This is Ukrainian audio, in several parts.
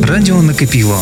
Радіо Накипіло.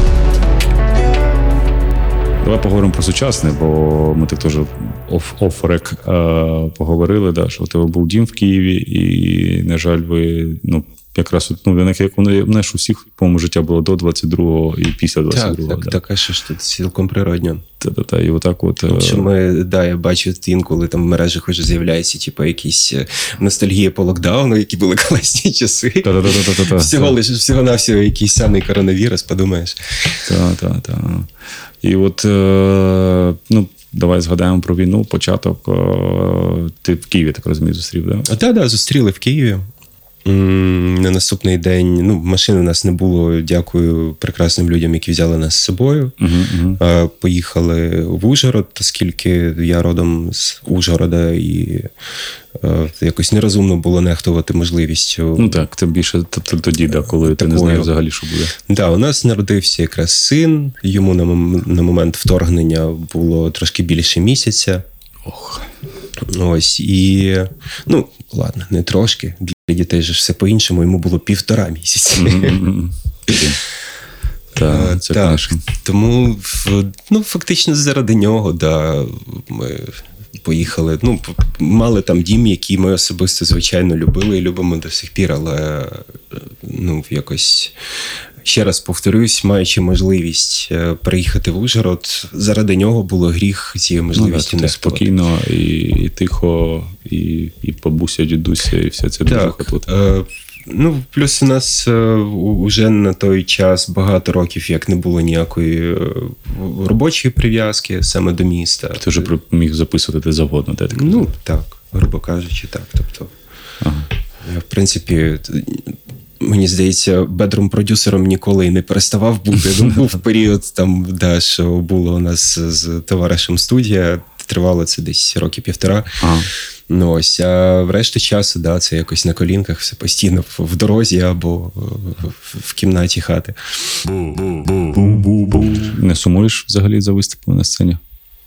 Давай поговоримо про сучасне, бо ми так теж оф-рек поговорили, да, що у тебе був дім в Києві, і, на жаль, ви, якраз, як воно ж у всіх, по-моєму, життя було до 22-го і після 22-го. Так, а що ж тут цілком природньо. Та, і отак от... Що я бачу інколи там в мережах вже з'являється, якісь ностальгія по локдауну, які були класні часи. Всього-навсього якийсь самий коронавірус, подумаєш. Так. І от, давай згадаємо про війну, початок. Ти в Києві, так розумію, зустрів, так? Так, зустріли в Києві. На наступний день, машини у нас не було, дякую прекрасним людям, які взяли нас з собою. Поїхали в Ужгород, оскільки я родом з Ужгорода, і якось нерозумно було нехтувати можливістю. Так, тим більше тоді, коли ти не знаєш взагалі, що буде. Так, у нас народився якраз син, йому на момент вторгнення було трошки більше місяця. Ось, і, ладно, не трошки, для дітей же все по-іншому, йому було 1,5 місяці. Так, тому, фактично заради нього, ми поїхали, мали там дім, який ми особисто, звичайно, любили і любимо до сих пір, але, якось... Ще раз повторюсь, маючи можливість приїхати в Ужгород, заради нього було гріх цією можливістю не спокійно і тихо, і бабуся, дідуся, і все це дуже тут. Плюс у нас уже на той час багато років, як не було ніякої робочої прив'язки саме до міста. Ти вже міг записувати де завгодно, де таке? Так, грубо кажучи, так. Тобто, в принципі... Мені здається, бедрум-продюсером ніколи і не переставав бути. Був період, що було у нас з товаришем студія, тривало це десь роки 1,5. А в решті часу, це якось на колінках, все постійно в дорозі або в кімнаті хати. Не сумуєш взагалі за виступами на сцені?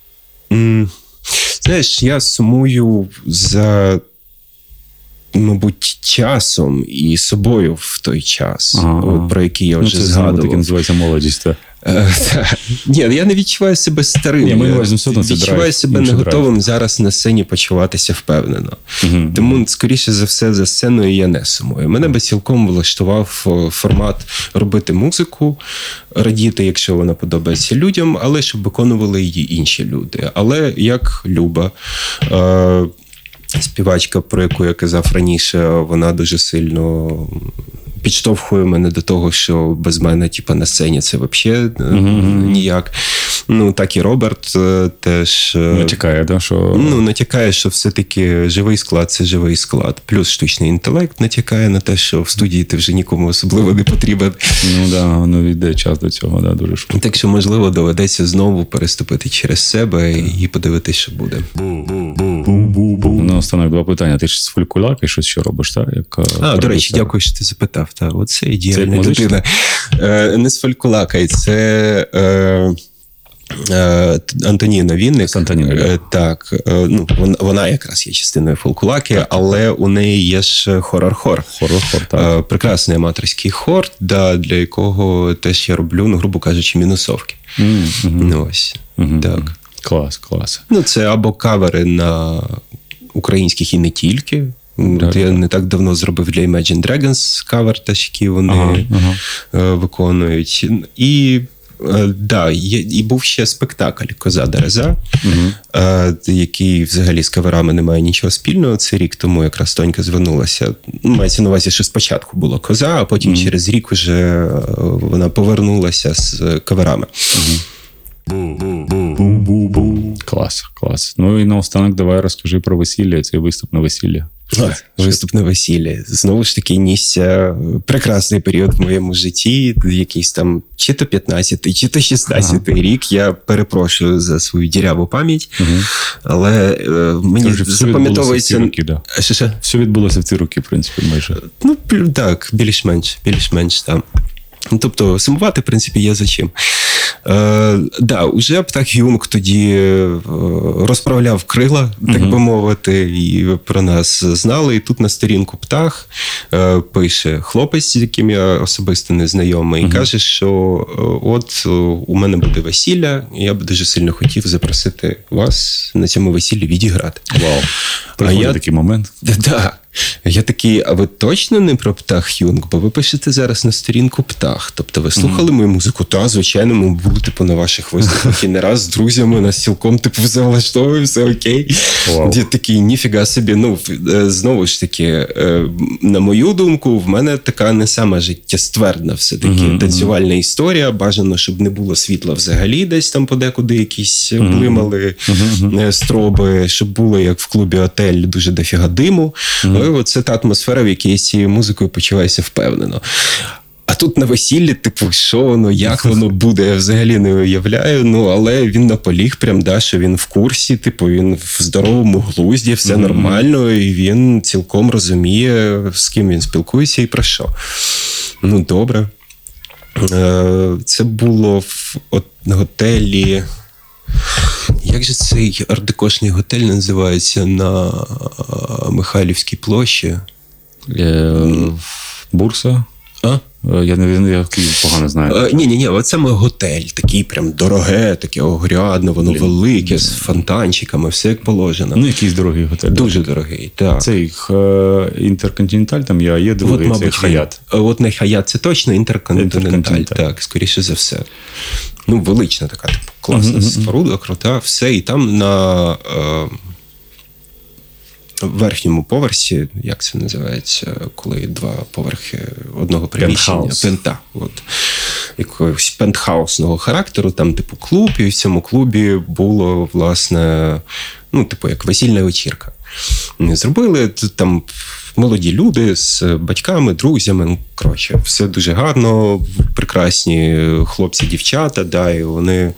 Знаєш, я сумую за... мабуть, часом і собою в той час, про який я вже згадував. Таке називається молодість, Ні, я не відчуваю себе старим. Я відчуваю себе не готовим зараз на сцені почуватися впевнено. Тому, скоріше за все, за сценою я не сумую. Мене би цілком влаштував формат робити музику, радіти, якщо вона подобається людям, але щоб виконували її інші люди. Але як Люба, співачка, про яку я казав раніше, вона дуже сильно підштовхує мене до того, що без мене на сцені це взагалі ніяк. Так і Роберт теж... Натякає, що... натякає, що все-таки живий склад – це живий склад. Плюс штучний інтелект натякає на те, що в студії ти вже нікому особливо не потрібен. Йде час до цього, дуже швидко. Так що, можливо, доведеться знову переступити через себе і подивитись, що буде. Останок 2 питання. Ти ж з фолькулаки щось ще робиш, так? До речі, дякую, що ти запитав. Оце ідеальна людина. Не з фолькулака, це... Антоніна Вінник. Так. Вона якраз є частиною фолкулаки, але у неї є ж хорор-хор. Так. Прекрасний аматорський хор, для якого теж я роблю, грубо кажучи, мінусовки. Ось. Так. Клас. Це або кавери на українських і не тільки. Я не так давно зробив для Imagine Dragons кавер, теж, який вони виконують. І був ще спектакль «Коза Дереза», який взагалі з каверами не має нічого спільного. Це рік тому якраз Тонька звернулася. Мається на увазі, що спочатку була «Коза», а потім через рік вже вона повернулася з каверами. Клас. І наостанок давай розкажи про весілля, цей виступ на весілля. Виступ на весіллі. Знову ж таки, нісся прекрасний період в моєму житті, якийсь там чи то 15-й, чи то 16-й рік. Я перепрошую за свою діряву пам'ять, але мені запам'ятовується... Все відбулося в ці роки, в принципі, майже. Так, більш-менш, там. Тобто, сумувати, в принципі, є за чим. Да, уже Птах Юнг тоді розправляв крила, так би мовити, і про нас знали. І тут на сторінку Птах пише хлопець, з яким я особисто не знайомий, і каже, що от у мене буде весілля, і я б дуже сильно хотів запросити вас на цьому весіллі відіграти. Вау. Приходить такий момент. Да. Я такий, а ви точно не про Птах Юнг? Бо ви пишете зараз на сторінку Птах. Тобто ви слухали мою музику? Та, звичайно, ми були типу на ваших виступах і не раз з друзями нас цілком типу все влаштовує, все окей. Я такий, ніфіга собі. Ну, знову ж таки, на мою думку, в мене така не сама життєствердна все-таки танцювальна історія. Бажано, щоб не було світла взагалі десь там подекуди якісь блимали строби, щоб було, як в клубі «Отель», дуже дофіга диму. Це та атмосфера, в якій я з цією музикою почуваюся впевнено. А тут на весіллі, типу, що воно, як воно буде, я взагалі не уявляю. Ну, але він наполіг прям, да, що він в курсі, типу, він в здоровому глузді, все нормально, і він цілком розуміє, з ким він спілкується і про що. Ну, добре. Це було в готелі... Як же цей ардекошний готель називається на Михайлівській площі? Бурса? А? Я Київ погано знаю. Ні, от саме готель, такий прям дороге, таке огрядне, воно велике, з фонтанчиками, все як положено. Ну, якийсь дорогий готель. Дуже дорогий, так. Це їх Інтерконтиненталь, там є другий, от, це Хаят. От не Хаят, це точно Інтерконтиненталь, так, скоріше за все. Ну, велична така, типу, класна споруда, крута, все. І там на верхньому поверсі, як це називається, коли два поверхи одного приміщення. От. Якогось пентхаусного характеру, там, типу, клуб, і в цьому клубі було, власне, ну, типу, як весільна вечірка. Зробили там молоді люди з батьками, друзями, ну, коротше, все дуже гарно, прекрасні хлопці, дівчата, да, і вони,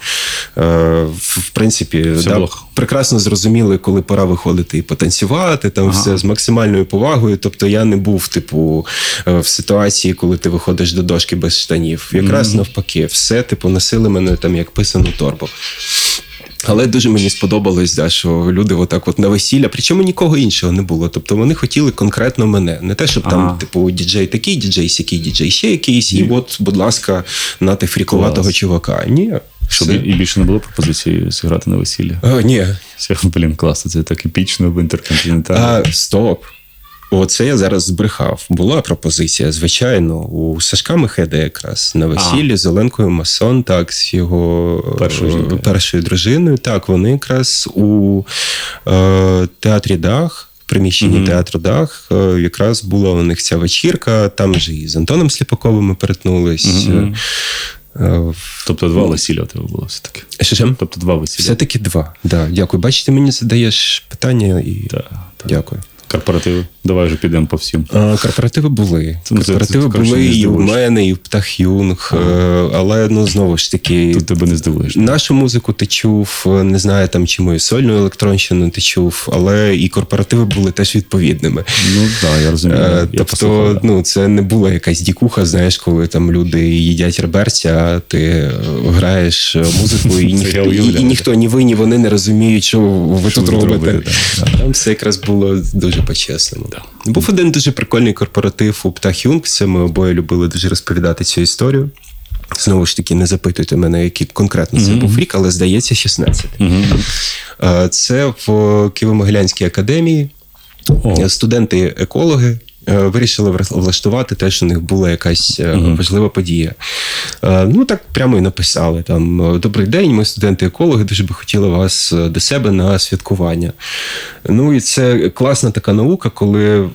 в принципі, да, прекрасно зрозуміли, коли пора виходити і потанцювати, там все з максимальною повагою, тобто я не був, типу, в ситуації, коли ти виходиш до дошки без штанів. Якраз навпаки, все, типу, носили мене там як писану торбу. Але дуже мені сподобалось, да, що люди отак от на весілля, причому нікого іншого не було. Тобто вони хотіли конкретно мене. Не те, щоб там, типу, діджей такий, діджей сякий, діджей ще якийсь, і от, будь ласка, нати фріковатого чувака. Ні. Щоб і більше не було пропозиції зіграти на весіллі? Ні. Блін, класно, це так епічно в Інтерконтиненталі. Стоп. Оце я зараз збрехав. Була пропозиція, звичайно, у Сашка Мехеда якраз на весіллі з Оленкою Масон, так, з його першою дружиною. Так, вони якраз у театрі Дах, в приміщенні театру Дах, якраз була у них ця вечірка, там же і з Антоном Сліпаковим ми перетнулись. Тобто два весілля у тебе було все-таки? Що? Тобто два весілля? Все-таки два, да. Дякую. Бачите, мені задаєш питання і дякую. Корпоративи? Давай вже підемо по всім. Корпоративи були. Корпоративи були і у мене, і в Птах Юнг. Але, ну, знову ж таки... Тут тебе не здивуєш. Нашу музику ти чув, не знаю, там, чи мою сольну електронщину ти чув, але і корпоративи були теж відповідними. Ну, так, я розумію. Тобто, ну, це не була якась дікуха, знаєш, коли там люди їдять реберця, а ти граєш музику, і ніхто, ні ви, ні вони не розуміють, що ви тут робите. Там все якраз було дуже по-чесному. Да. Був один дуже прикольний корпоратив у Птах Юнг. Це ми обоє любили дуже розповідати цю історію. Знову ж таки, не запитуйте мене, який конкретно це був рік, але, здається, 16. Це в Києво-Могилянській академії. Студенти-екологи вирішили влаштувати те, що у них була якась важлива подія. Ну, так прямо і написали. Там: «Добрий день, ми студенти-екологи, дуже би хотіли вас до себе на святкування». Ну, і це класна така наука, коли...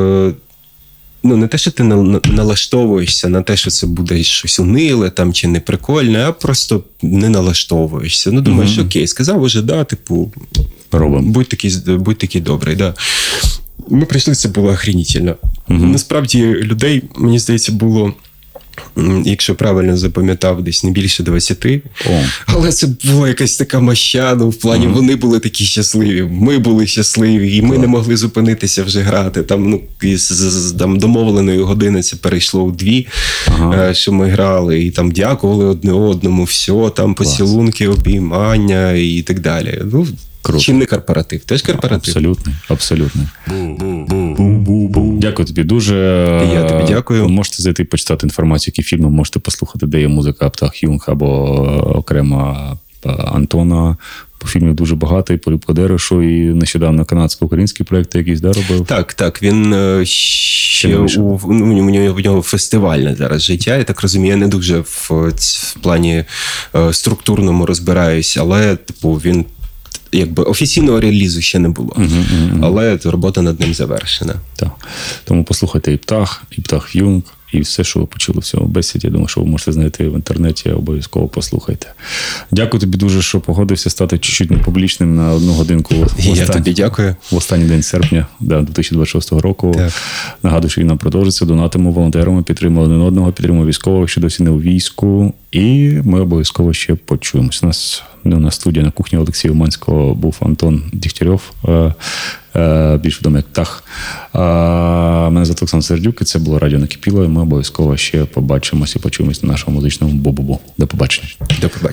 Ну, не те, що ти налаштовуєшся на те, що це буде щось униле там, чи неприкольне, а просто не налаштовуєшся. Ну, думаєш, окей, сказав уже, да, типу, робимо. Будь такий добрий, да. Ми прийшли, це було охренітельно. Насправді, людей, мені здається, було якщо правильно запам'ятав, десь не більше 20. О. Але це була якась така моща, в плані вони були такі щасливі, ми були щасливі, і ми не могли зупинитися вже грати. Там, там домовленої години це перейшло у 2, що ми грали, і там дякували одне одному, все, там поцілунки, обіймання і так далі. Круто. Чим не корпоратив? Теж корпоратив. Абсолютно. Дякую тобі дуже. Я тобі дякую. Можете зайти почитати інформацію, які фільми можете послухати, де є музика Птах Юнг або окремо Антона. По фільмів дуже багато, і по Любкодерешу, і нещодавно канадсько-українські проекти якісь робив. Так. Він ще у нього фестивальне зараз життя. Я так розумію, я не дуже в плані структурному розбираюсь, але він якби офіційного релізу ще не було. Але робота над ним завершена. Так. Тому послухайте і Птах Юнг, і все, що ви почули в цьому бесіді. Я думаю, що ви можете знайти в інтернеті, обов'язково послухайте. Дякую тобі дуже, що погодився стати чуть-чуть непублічним на 1 годинку. Я тобі дякую. В останній день серпня 2026 року. Так. Нагадую, що війна продовжиться, донатимо волонтерами, підтримуємо один одного, підтримуємо військових, що досі не у війську. І ми обов'язково ще почуємось. У нас студія на кухні Олексія Уманського був Антон Дігтярьов, більш відомий як Птах. Мене звати Олександр Сердюк, і це було Радіо Накипіло. І ми обов'язково ще побачимось і почуємось на нашому музичному бу-бу-бу. До побачення. До побачення.